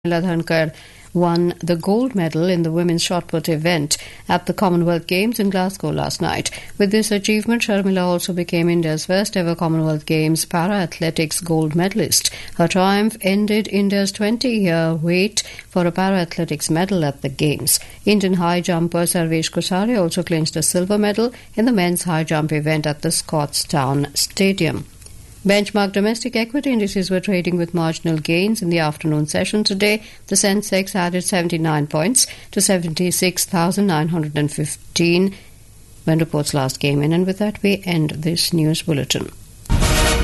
Sharmila Dhankar won the gold medal in the women's shot put event at the Commonwealth Games in Glasgow last night. With this achievement, Sharmila also became India's first ever Commonwealth Games para-athletics gold medalist. Her triumph ended India's 20-year wait for a para-athletics medal at the Games. Indian high jumper Sarvesh Kusare also clinched a silver medal in the men's high jump event at the Scotstoun Stadium. Benchmark domestic equity indices were trading with marginal gains in the afternoon session today. The Sensex added 79 points to 76,915 when reports last came in. And with that, we end this news bulletin.